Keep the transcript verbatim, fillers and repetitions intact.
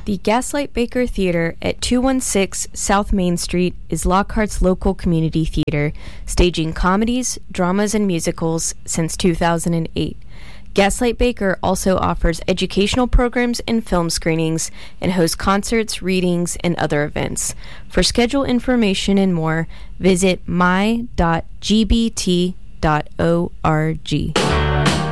The Gaslight Baker Theater at two one six South Main Street is Lockhart's local community theater, staging comedies, dramas, and musicals since two thousand eight. Gaslight Baker also offers educational programs and film screenings and hosts concerts, readings, and other events. For schedule information and more, visit my dot g b t dot org.